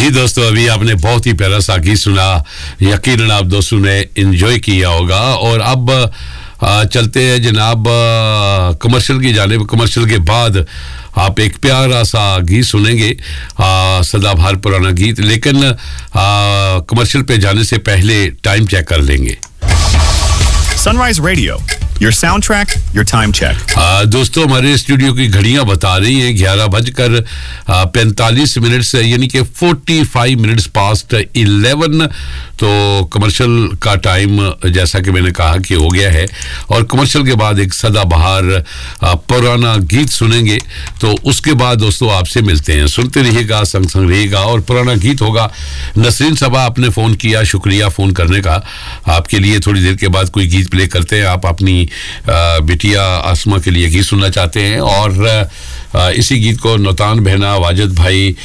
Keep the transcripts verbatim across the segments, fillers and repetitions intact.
जी दोस्तों, अभी आपने बहुत ही प्यारा सा गीत सुना, यकीनन आप दोस्तों ने एंजॉय किया होगा। और अब आ, चलते हैं जनाब कमर्शियल की जानिब। कमर्शियल के बाद आप एक प्यारा सा गीत सुनेंगे, सदाबहार पुराना गीत, लेकिन कमर्शियल पे जाने से पहले टाइम चेक कर लेंगे। Sunrise Radio, your soundtrack, your time check. आ, दोस्तों, हमारे स्टूडियो की घड़ियां बता रही हैं ग्यारह बजकर पैंतालीस मिनट से, यानी कि पैंतालीस मिनट्स पास्ट इलेवन। तो कमर्शियल का टाइम जैसा कि मैंने कहा कि हो गया है, और कमर्शियल के बाद एक सदाबहार पुराना गीत सुनेंगे। तो उसके बाद दोस्तों आपसे मिलते हैं। सुनते रहिएगा, संग संग रहिएगा। और पुराना गीत होगा। नसरीन साहबा, आपने फ़ोन किया, शुक्रिया फ़ोन करने का। आपके लिए थोड़ी देर के बाद कोई गीत प्ले करते हैं। आप अपनी बिटिया आसमा के लिए गीत सुनना चाहते हैं, और आ, इसी गीत को नौतान बहना, वाजिद भाई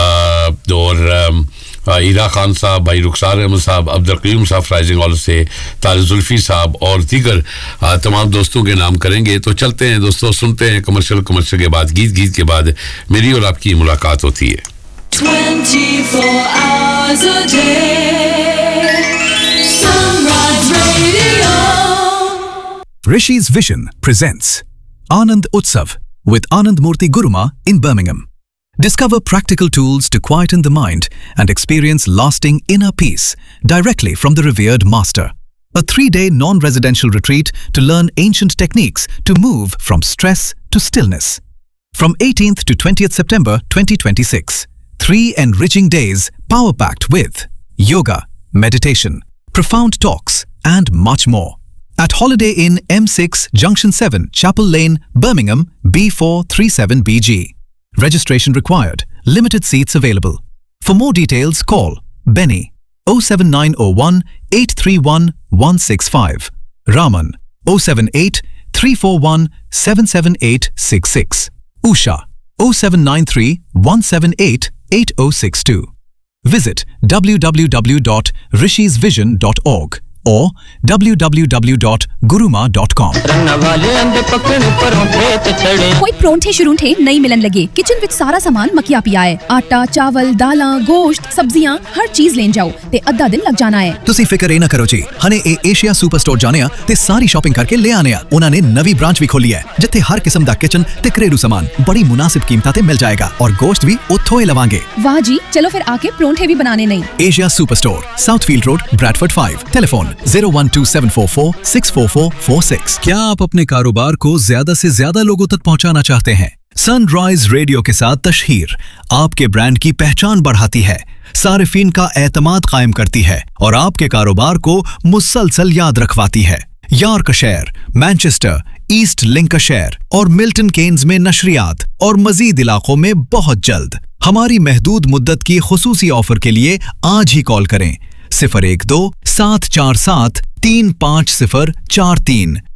और ईरा खान साहब, भाई रुखसार अहमद साहब, अब्दुल करीम साहब फ्राइजिंग हॉल से, तारिक जुल्फी साहब और दीगर तमाम दोस्तों के नाम करेंगे। तो चलते हैं दोस्तों, सुनते हैं कमर्शियल। कमर्शियल के बाद गीत, गीत के बाद मेरी और आपकी मुलाकात होती है। twenty-four hours a day, Sunrise Radio. Rishi's Vision presents Anand Utsav with Anand Murthy Guruma in Birmingham. Discover practical tools to quieten the mind and experience lasting inner peace directly from the revered master. A three-day non-residential retreat to learn ancient techniques to move from stress to stillness. From eighteenth to twentieth September twenty twenty-six. Three enriching days power-packed with yoga, meditation, profound talks and much more. At Holiday Inn M six Junction seven, Chapel Lane, Birmingham B four three seven B G. Registration required. Limited seats available. For more details, call Benny oh seven nine oh one eight three one one six five, Raman oh seven eight three four one seven seven eight six six, Usha oh seven nine three one seven eight eight oh six two. Visit w w w dot rishis vision dot org or w w w dot guruma dot com. कोई परोंठे शुरूंठे नहीं मिलन लगे। Kitchen विच सारा सामान मकिया पिया है। आटा, चावल, दालां, गोश्त, सब्जियां, हर चीज लेन जाओ ते अद्धा दिन लग जाना है। ਤੁਸੀਂ ਫਿਕਰ ਇਹ ਨਾ ਕਰੋ ਜੀ, ਹਨੇ ਇਹ ਏਸ਼ੀਆ ਸੁਪਰ ਸਟੋਰ ਜਾਣੇ ਆ ਤੇ ਸਾਰੀ ਸ਼ਾਪਿੰਗ ਕਰਕੇ ਲੈ ਆਨੇ ਆ। ਉਹਨਾਂ ਨੇ ਨਵੀਂ ਬ੍ਰਾਂਚ ਵੀ ਖੋਲੀ ਹੈ ਜਿੱਥੇ ਹਰ ਕਿਸਮ ਦਾ ਕਿਚਨ ਤੇ ਘਰੇਲੂ ਸਾਮਾਨ ਬੜੀ ਮੁਨਾਸਿਬ ਕੀਮਤਾਂ ਤੇ ਮਿਲ ਜਾਏਗਾ, ਔਰ ਗੋਸ਼ਤ ਵੀ ਉੱਥੋਂ ਹੀ ਲਵਾਂਗੇ। वाह जी, चलो फिर आके परोंठे भी बनाने नहीं। Asia super store, साउथफील्ड road, Bradford five. Telephone zero one two seven four four six four four four six। क्या आप अपने कारोबार को ज्यादा से ज्यादा लोगों तक पहुंचाना चाहते हैं? सनराइज रेडियो के साथ तशहीर आपके ब्रांड की पहचान बढ़ाती है, सारिफीन का एतमाद कायम करती है और आपके कारोबार को मुसलसल याद रखवाती है। यॉर्कशायर, मैनचेस्टर, ईस्ट लिंकशायर और मिल्टन केन्स में नशरियात और मजीद इलाकों में बहुत जल्द। हमारी महदूद मुद्दत की खुसूसी ऑफर के लिए आज ही कॉल करें सिफर एक दो सात चार सात तीन पाँच सिफर चार तीन